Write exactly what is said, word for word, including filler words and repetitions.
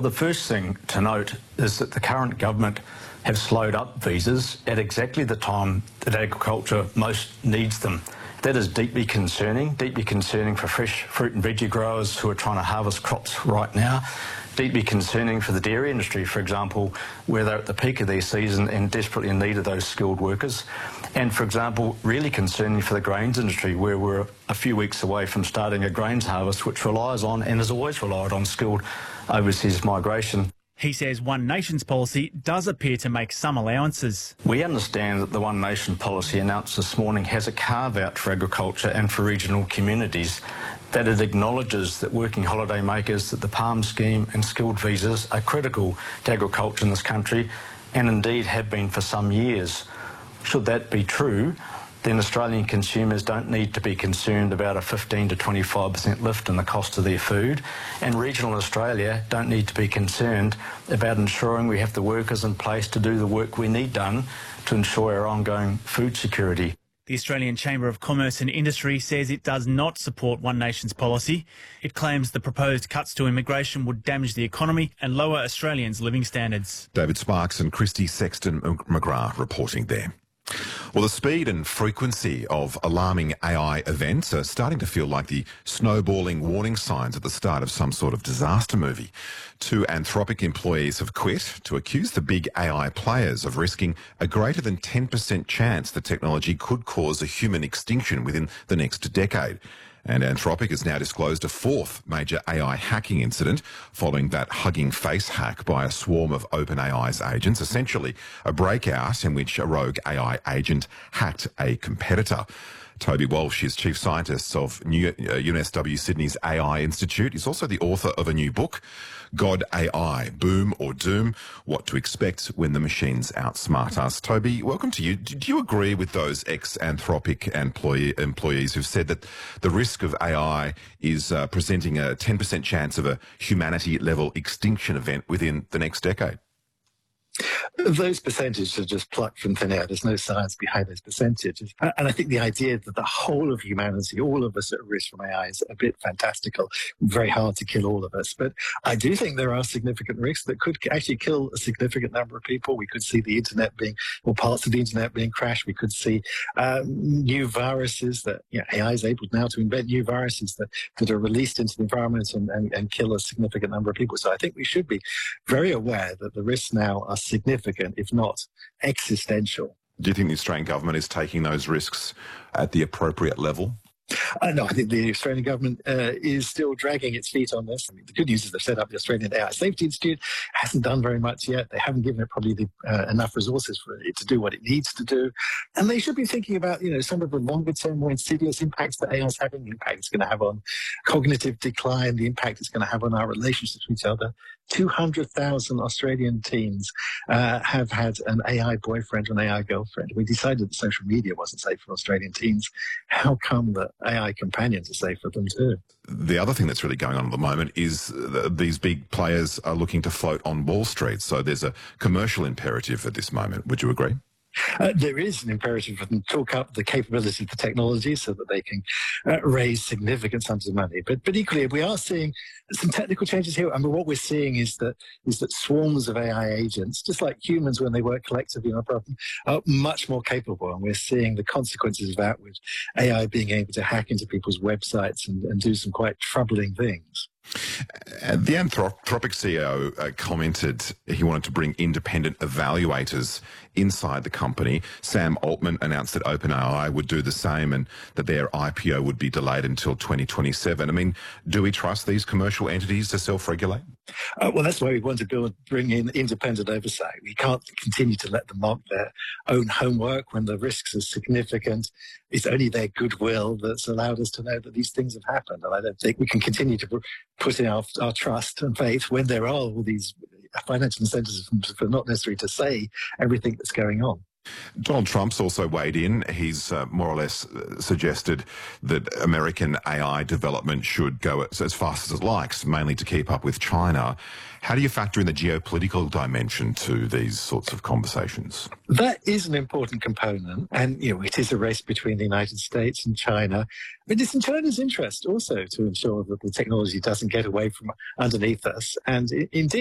The first thing to note is that the current government have slowed up visas at exactly the time that agriculture most needs them. That is deeply concerning, deeply concerning for fresh fruit and veggie growers who are trying to harvest crops right now, deeply concerning for the dairy industry, for example, where they're at the peak of their season and desperately in need of those skilled workers. And, for example, really concerning for the grains industry, where we're a few weeks away from starting a grains harvest, which relies on and has always relied on skilled overseas migration. He says One Nation's policy does appear to make some allowances. We understand that the One Nation policy announced this morning has a carve-out for agriculture and for regional communities, that it acknowledges that working holiday makers, that the PALM scheme and skilled visas are critical to agriculture in this country and indeed have been for some years. Should that be true, then Australian consumers don't need to be concerned about a fifteen to twenty-five percent lift in the cost of their food, and regional Australia don't need to be concerned about ensuring we have the workers in place to do the work we need done to ensure our ongoing food security. The Australian Chamber of Commerce and Industry says it does not support One Nation's policy. It claims the proposed cuts to immigration would damage the economy and lower Australians' living standards. David Sparks and Christy Sexton McGrath reporting there. Well, the speed and frequency of alarming A I events are starting to feel like the snowballing warning signs at the start of some sort of disaster movie. Two Anthropic employees have quit to accuse the big A I players of risking a greater than ten percent chance the technology could cause a human extinction within the next decade. And Anthropic has now disclosed a fourth major A I hacking incident following that Hugging Face hack by a swarm of OpenAI's agents, essentially a breakout in which a rogue A I agent hacked a competitor. Toby Walsh is Chief Scientist of New, uh, U N S W Sydney's A I Institute. He's also the author of a new book, God A I, Boom or Doom, What to Expect When the Machines Outsmart Us. Toby, welcome to you. Do you agree with those ex-Anthropic employee, employees who've said that the risk of A I is uh, presenting a ten percent chance of a humanity-level extinction event within the next decade? Those percentages are just plucked from thin air. There's no science behind those percentages. And I think the idea that the whole of humanity, all of us at risk from A I, is a bit fantastical. Very hard to kill all of us. But I do think there are significant risks that could actually kill a significant number of people. We could see the internet being, or parts of the internet being crashed. We could see um, new viruses that, you know, A I is able now to invent new viruses that, that are released into the environment and, and, and kill a significant number of people. So I think we should be very aware that the risks now are significant, if not existential. Do you think the Australian government is taking those risks at the appropriate level? Uh, no, I think the Australian government uh, is still dragging its feet on this. I mean, the good news is they've set up the Australian A I Safety Institute. Hasn't done very much yet. They haven't given it probably the, uh, enough resources for it to do what it needs to do. And they should be thinking about, you know, some of the longer term, more insidious impacts that A I is having, the impact it's going to have on cognitive decline, the impact it's going to have on our relationships with each other. two hundred thousand Australian teens uh, have had an A I boyfriend or an A I girlfriend. We decided that social media wasn't safe for Australian teens. How come that A I companions are safe for them too? The other thing that's really going on at the moment is that these big players are looking to float on Wall Street. So there's a commercial imperative at this moment. Would you agree? Uh, there is an imperative for them to talk up the capability of the technology so that they can uh, raise significant sums of money. But but equally, we are seeing some technical changes here. I mean, what we're seeing is that is that swarms of A I agents, just like humans when they work collectively on a problem, are much more capable. And we're seeing the consequences of that with A I being able to hack into people's websites and, and do some quite troubling things. Uh, the Anthropic C E O uh, commented he wanted to bring independent evaluators inside the company. Sam Altman announced that OpenAI would do the same and that their I P O would be delayed until twenty twenty-seven. I mean, do we trust these commercial entities to self-regulate? Uh, well, that's why we want to build, bring in independent oversight. We can't continue to let them mark their own homework when the risks are significant. It's only their goodwill that's allowed us to know that these things have happened. And I don't think we can continue to put in our, our trust and faith when there are all these financial incentives for not necessarily to say everything that's going on. Donald Trump's also weighed in. He's uh, more or less uh, suggested that American A I development should go as, as fast as it likes, mainly to keep up with China. How do you factor in the geopolitical dimension to these sorts of conversations? That is an important component. And, you know, it is a race between the United States and China. But it's in China's interest also to ensure that the technology doesn't get away from underneath us. And indeed,